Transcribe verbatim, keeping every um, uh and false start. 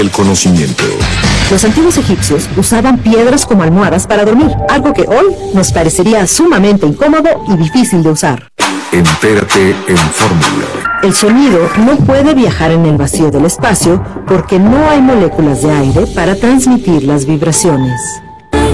El conocimiento. Los antiguos egipcios usaban piedras como almohadas para dormir, algo que hoy nos parecería sumamente incómodo y difícil de usar. Entérate en Fórmula. El sonido no puede viajar en el vacío del espacio porque no hay moléculas de aire para transmitir las vibraciones.